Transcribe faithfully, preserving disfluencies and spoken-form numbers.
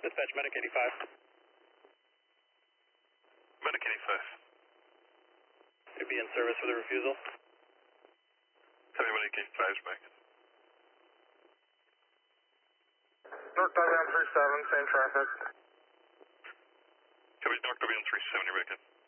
Dispatch Medic eighty-five. Medic eighty-five. You'll be in service for the refusal. Heavy Medic eighty-five is back. North W M three seven, same traffic. Copy, North W M three seven, you're back in.